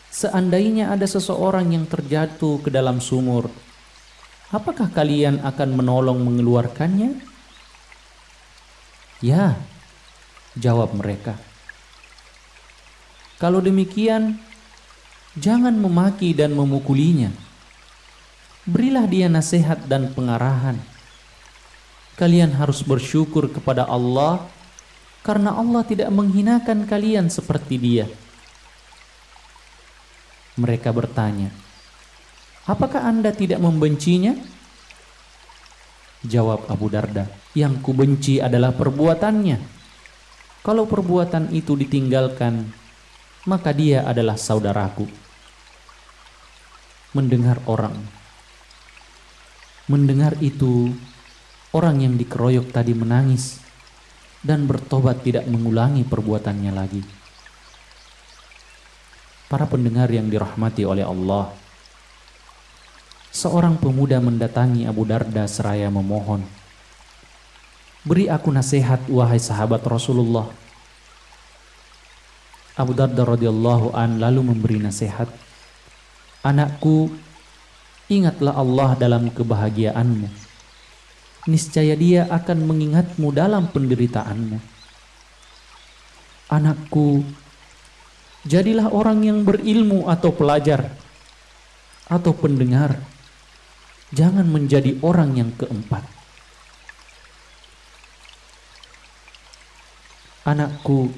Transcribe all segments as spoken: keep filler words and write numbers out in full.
Seandainya ada seseorang yang terjatuh ke dalam sumur, apakah kalian akan menolong mengeluarkannya? Ya, jawab mereka. Kalau demikian, jangan memaki dan memukulinya. Berilah dia nasihat dan pengarahan. Kalian harus bersyukur kepada Allah karena Allah tidak menghinakan kalian seperti dia. Mereka bertanya, apakah Anda tidak membencinya? Jawab Abu Darda, yang kubenci adalah perbuatannya. Kalau perbuatan itu ditinggalkan, maka dia adalah saudaraku. Mendengar orang. Mendengar itu, orang yang dikeroyok tadi menangis dan bertobat tidak mengulangi perbuatannya lagi. Para pendengar yang dirahmati oleh Allah, seorang pemuda mendatangi Abu Darda seraya memohon, "Beri aku nasihat, wahai sahabat Rasulullah." Abu Darda radhiyallahu an lalu memberi nasihat, "Anakku, ingatlah Allah dalam kebahagiaanmu. Niscaya Dia akan mengingatmu dalam penderitaanmu. Anakku, jadilah orang yang berilmu atau pelajar atau pendengar. Jangan menjadi orang yang keempat. Anakku,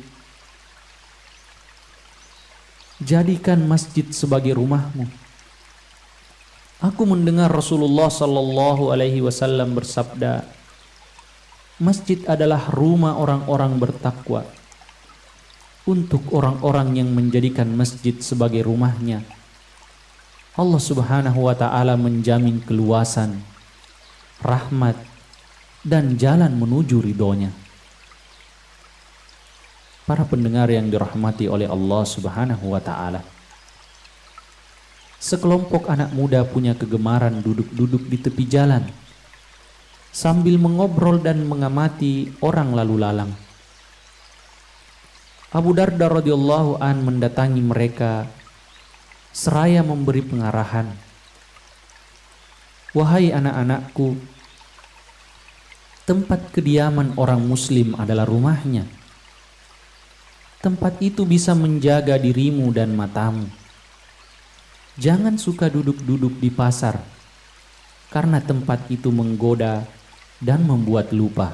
jadikan masjid sebagai rumahmu. Aku mendengar Rasulullah sallallahu alaihi wasallam bersabda, masjid adalah rumah orang-orang bertakwa. Untuk orang-orang yang menjadikan masjid sebagai rumahnya, Allah subhanahu wa ta'ala menjamin keluasan, rahmat, dan jalan menuju ridhonya." Para pendengar yang dirahmati oleh Allah subhanahu wa ta'ala, sekelompok anak muda punya kegemaran duduk-duduk di tepi jalan sambil mengobrol dan mengamati orang lalu lalang. Abu Darda radhiyallahu an mendatangi mereka seraya memberi pengarahan. "Wahai anak-anakku, tempat kediaman orang muslim adalah rumahnya. Tempat itu bisa menjaga dirimu dan matamu. Jangan suka duduk-duduk di pasar, karena tempat itu menggoda dan membuat lupa."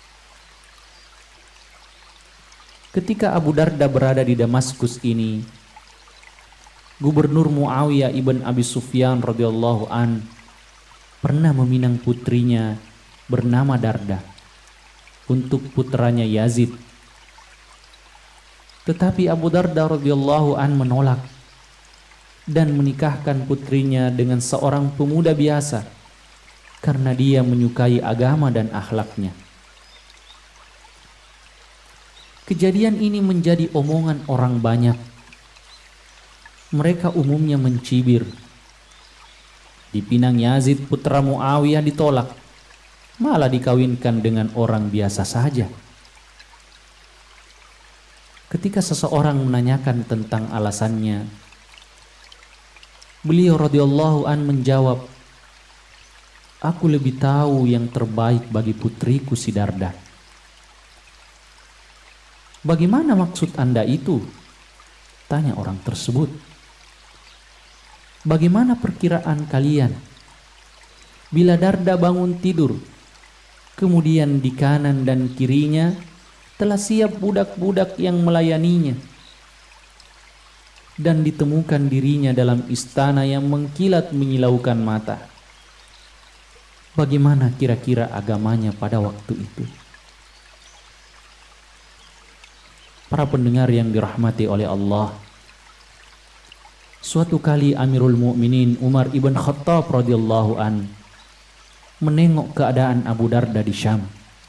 Ketika Abu Darda berada di Damaskus ini, Gubernur Muawiyah ibn Abi Sufyan radhiyallahu an pernah meminang putrinya bernama Darda untuk putranya Yazid. Tetapi Abu Darda radhiyallahu an menolak dan menikahkan putrinya dengan seorang pemuda biasa karena dia menyukai agama dan akhlaknya. Kejadian ini menjadi omongan orang banyak. Mereka umumnya mencibir. Dipinang Yazid putra Muawiyah ditolak, malah dikawinkan dengan orang biasa saja. Ketika seseorang menanyakan tentang alasannya, beliau radhiyallahu an menjawab, "Aku lebih tahu yang terbaik bagi putriku si Darda." "Bagaimana maksud Anda itu?" tanya orang tersebut. "Bagaimana perkiraan kalian bila Darda bangun tidur, kemudian di kanan dan kirinya telah siap budak-budak yang melayaninya, dan ditemukan dirinya dalam istana yang mengkilat menyilaukan mata? Bagaimana kira-kira agamanya pada waktu itu?" Para pendengar yang dirahmati oleh Allah, suatu kali Amirul Mukminin Umar ibn Khattab radhiyallahu an menengok keadaan Abu Darda di Syam.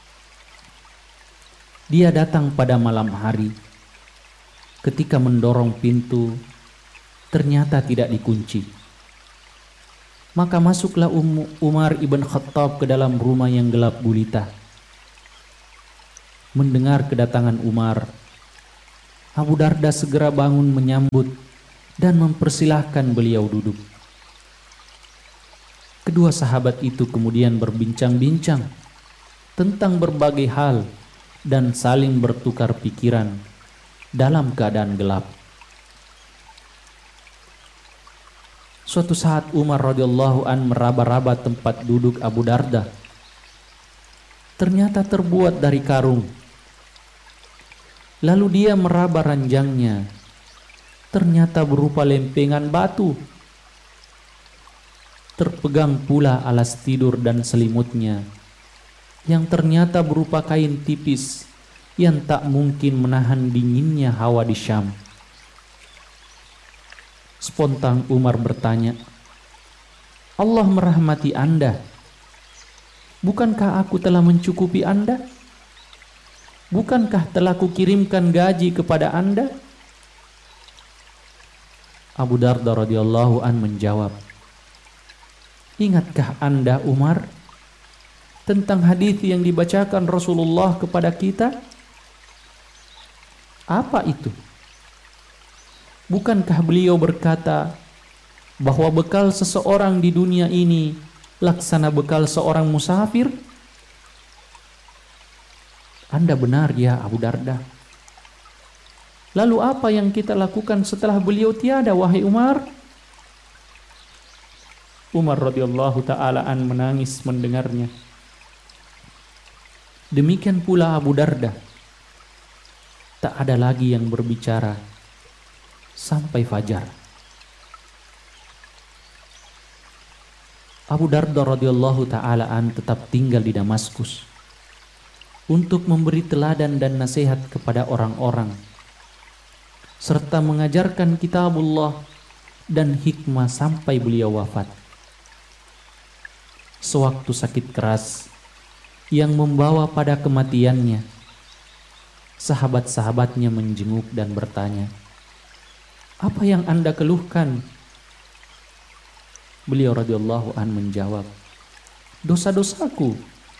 Dia datang pada malam hari. Ketika mendorong pintu, ternyata tidak dikunci. Maka masuklah Umar ibn Khattab ke dalam rumah yang gelap gulita. Mendengar kedatangan Umar, Abu Darda segera bangun menyambut dan mempersilahkan beliau duduk. Kedua sahabat itu kemudian berbincang-bincang tentang berbagai hal dan saling bertukar pikiran dalam keadaan gelap. Suatu saat Umar radhiyallahu an meraba-raba tempat duduk Abu Darda. Ternyata terbuat dari karung. Lalu dia meraba ranjangnya. Ternyata berupa lempengan batu. Terpegang pula alas tidur dan selimutnya, yang ternyata berupa kain tipis yang tak mungkin menahan dinginnya hawa di Syam. Spontan Umar bertanya, Allah merahmati Anda. Bukankah aku telah mencukupi Anda? Bukankah telah kukirimkan gaji kepada Anda? Abu Darda radhiyallahu an menjawab, ingatkah Anda Umar tentang hadis yang dibacakan Rasulullah kepada kita? Apa itu? Bukankah beliau berkata bahwa bekal seseorang di dunia ini laksana bekal seorang musafir? Anda benar ya Abu Darda. Lalu apa yang kita lakukan setelah beliau tiada, wahai Umar? Umar radhiyallahu ta'ala an menangis mendengarnya. Demikian pula Abu Darda. Tak ada lagi yang berbicara sampai fajar. Abu Darda radhiyallahu ta'ala an tetap tinggal di Damaskus untuk memberi teladan dan nasihat kepada orang-orang, serta mengajarkan kitabullah dan hikmah sampai beliau wafat. Sewaktu sakit keras yang membawa pada kematiannya, sahabat-sahabatnya menjenguk dan bertanya, apa yang Anda keluhkan? Beliau radhiyallahu an menjawab, dosa-dosaku.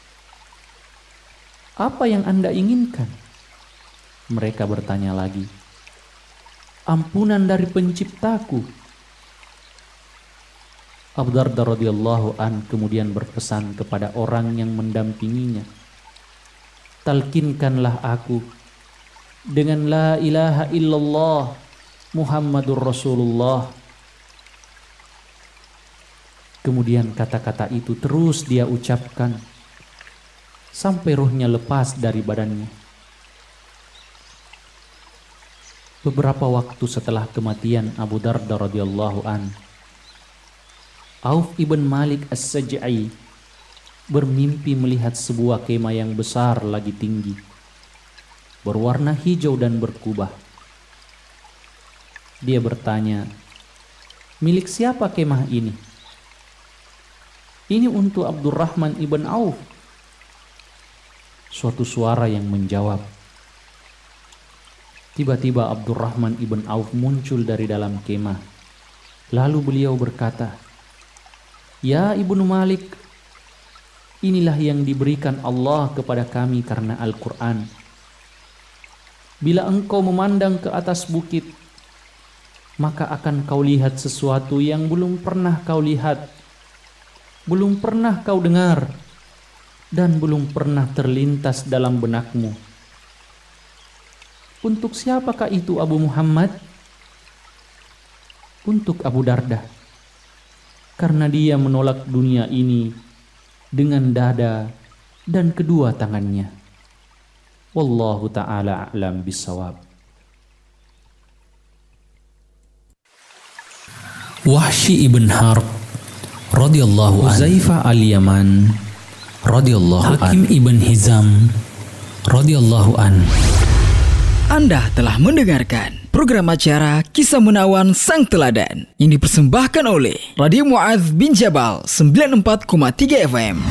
Apa yang Anda inginkan? Mereka bertanya lagi, ampunan dari penciptaku. Abu Darda radhiyallahu an kemudian berpesan kepada orang yang mendampinginya, talkinkanlah aku dengan la ilaha illallah Muhammadur Rasulullah. Kemudian kata-kata itu terus dia ucapkan sampai ruhnya lepas dari badannya. Beberapa waktu setelah kematian Abu Darda radhiyallahu an, Auf ibn Malik As-Saj'i bermimpi melihat sebuah kemah yang besar lagi tinggi, berwarna hijau dan berkubah. Dia bertanya, milik siapa kemah ini? Ini untuk Abdurrahman ibn Auf. Suatu suara yang menjawab. Tiba-tiba Abdurrahman ibn Auf muncul dari dalam kemah. Lalu beliau berkata, ya Ibnu Malik, inilah yang diberikan Allah kepada kami karena Al-Quran. Bila engkau memandang ke atas bukit, maka akan kau lihat sesuatu yang belum pernah kau lihat, belum pernah kau dengar, dan belum pernah terlintas dalam benakmu. Untuk siapakah itu Abu Muhammad? Untuk Abu Darda, karena dia menolak dunia ini dengan dada dan kedua tangannya. Wallahu ta'ala a'lam bissawab. Wahsy ibn Harb radhiyallahu anhu, Huzaifah al-Yaman radhiyallahu anhu, Hakim ibn Hizam radhiyallahu anhu. Anda telah mendengarkan program acara Kisah Menawan Sang Teladan yang dipersembahkan oleh Radio Mu'adz bin Jabal sembilan puluh empat koma tiga F M.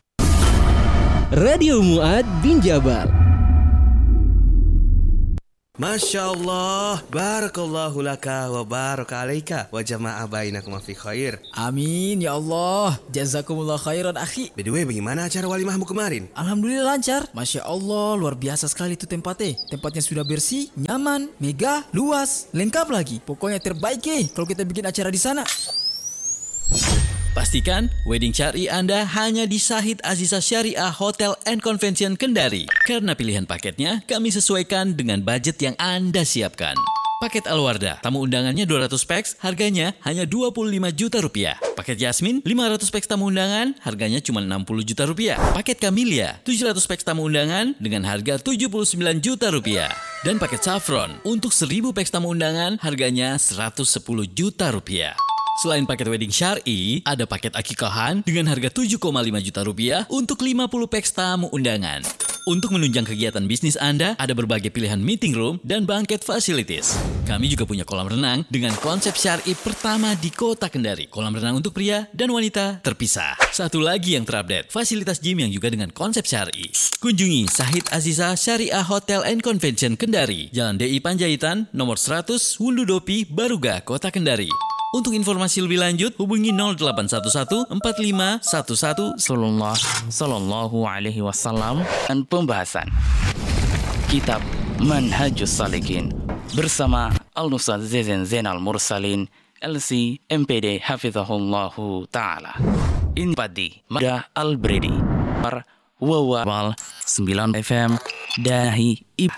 Radio Mu'adz bin Jabal. Masya Allah, barakallahu laka wa baraka alaika wa jama'a bainakum fi khair. Amin ya Allah, jazakumullah khairan akhi. By the way, bagaimana acara walimahmu kemarin? Alhamdulillah lancar. Masya Allah, luar biasa sekali itu tempatnya. Tempatnya sudah bersih, nyaman, megah, luas, lengkap lagi. Pokoknya terbaik eh kalau kita bikin acara di sana. Pastikan wedding syari Anda hanya di Sahid Aziza Syariah Hotel and Convention Kendari. Karena pilihan paketnya kami sesuaikan dengan budget yang Anda siapkan. Paket Alwarda, tamu undangannya dua ratus peks, harganya hanya dua puluh lima juta rupiah. Paket Yasmin, lima ratus peks tamu undangan, harganya cuma enam puluh juta rupiah. Paket Camellia, tujuh ratus peks tamu undangan dengan harga tujuh puluh sembilan juta rupiah. Dan paket Saffron, untuk seribu peks tamu undangan, harganya seratus sepuluh juta rupiah. Selain paket wedding syar'i, ada paket akikahan dengan harga tujuh koma lima juta rupiah untuk lima puluh peks tamu undangan. Untuk menunjang kegiatan bisnis Anda, ada berbagai pilihan meeting room dan banquet facilities. Kami juga punya kolam renang dengan konsep syar'i pertama di kota Kendari. Kolam renang untuk pria dan wanita terpisah. Satu lagi yang terupdate, fasilitas gym yang juga dengan konsep syar'i. Kunjungi Sahid Aziza Syariah Hotel and Convention Kendari, Jalan D I Panjaitan, nomor seratus, Wundu Dopi, Baruga, Kota Kendari. Untuk informasi lebih lanjut, hubungi nol delapan satu satu empat lima satu satu Rasulullah Sallallahu Alaihi Wasallam dan pembahasan Kitab Manhajus Salikin bersama Al-Nustaz Zezen Zainal Mursalin L C M P D Hafizahullahu Ta'ala. Inpadi Mada Al-Bredi Par Wawal sembilan F M Dahi Ib.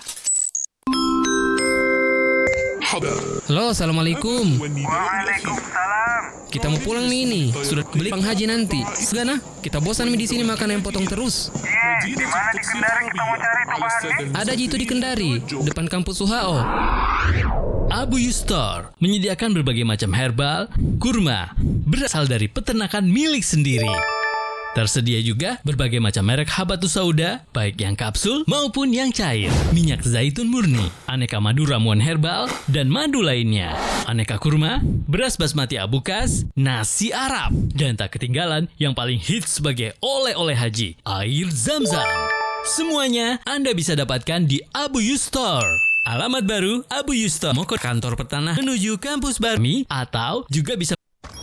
Halo, assalamualaikum. Waalaikumsalam. Kita mau pulang nih ini. Sudah beli penghaji nanti. Segana, kita bosan di sini makan ayam potong terus. Iya, di mana di Kendari kita mau cari tuh bahannya? Ada jitu di Kendari, depan kampus U H O. Abu Yustor menyediakan berbagai macam herbal, kurma, berasal dari peternakan milik sendiri. Tersedia juga berbagai macam merek habatus sauda, baik yang kapsul maupun yang cair, minyak zaitun murni, aneka madu ramuan herbal, dan madu lainnya, aneka kurma, beras basmati abukas, nasi Arab, dan tak ketinggalan yang paling hits sebagai oleh-oleh haji, air Zam-Zam. Semuanya Anda bisa dapatkan di Abu Yustor. Alamat baru Abu Yustor, mau ke kantor pertanahan menuju kampus Barmi, atau juga bisa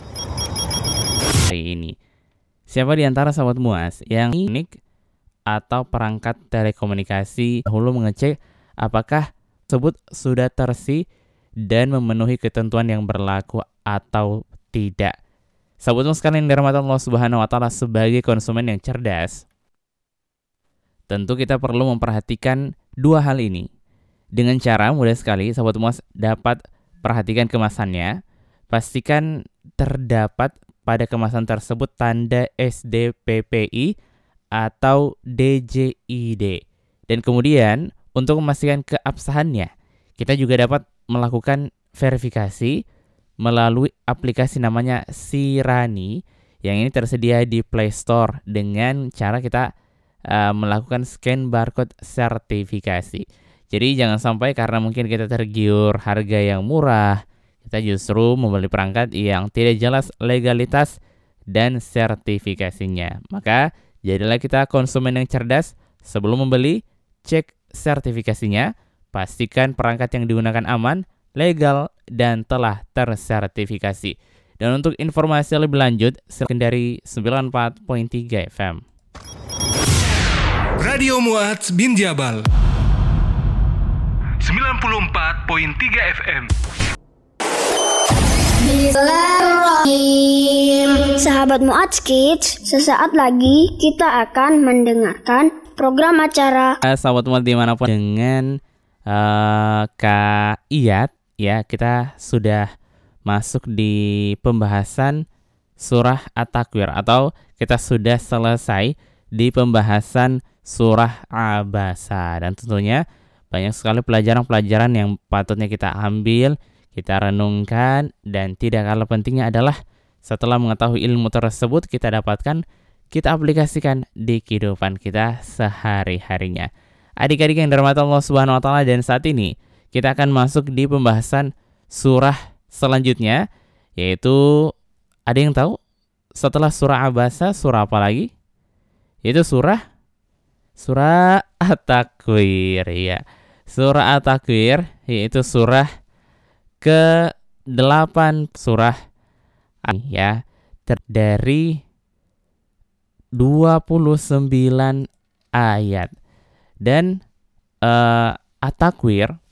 Hari ini, siapa di antara sahabat Muaz yang unik atau perangkat telekomunikasi dahulu mengecek apakah tersebut sudah tersi dan memenuhi ketentuan yang berlaku atau tidak? Sahabat Muaz sekalian yang dirahmati Allah Subhanahu wa taala, sebagai konsumen yang cerdas, tentu kita perlu memperhatikan dua hal ini. Dengan cara mudah sekali sahabat Muaz dapat perhatikan kemasannya, pastikan terdapat pada kemasan tersebut tanda S D P P I atau D J I D. Dan kemudian untuk memastikan keabsahannya, kita juga dapat melakukan verifikasi melalui aplikasi namanya Sirani yang ini tersedia di Play Store dengan cara kita uh, melakukan scan barcode sertifikasi. Jadi jangan sampai karena mungkin kita tergiur harga yang murah, kita justru membeli perangkat yang tidak jelas legalitas dan sertifikasinya. Maka jadilah kita konsumen yang cerdas. Sebelum membeli, cek sertifikasinya, pastikan perangkat yang digunakan aman, legal, dan telah tersertifikasi. Dan untuk informasi lebih lanjut, silakan dari sembilan puluh empat koma tiga F M. Radio Muaz bin Jabal sembilan puluh empat koma tiga F M. Bismillahirrahmanirrahim. Sahabat Muaz Kids, sesaat lagi kita akan mendengarkan program acara Sahabat Muaz dimanapun dengan uh, Kak Iyat, ya, kita sudah masuk di pembahasan surah At-Takwir, atau kita sudah selesai di pembahasan surah Abasa, dan tentunya banyak sekali pelajaran-pelajaran yang patutnya kita ambil, kita renungkan, dan tidak kalah pentingnya adalah setelah mengetahui ilmu tersebut kita dapatkan, kita aplikasikan di kehidupan kita sehari-harinya. Adik-adik yang dirahmati Allah Subhanahu wa taala, dan saat ini kita akan masuk di pembahasan surah selanjutnya, yaitu ada yang tahu setelah surah Abasa surah apa lagi? Yaitu surah surah At-Takwir, ya. surah At-Takwir, yaitu surah ke delapan surah ya, ter- dari dua puluh sembilan ayat. Dan uh, At-Takwir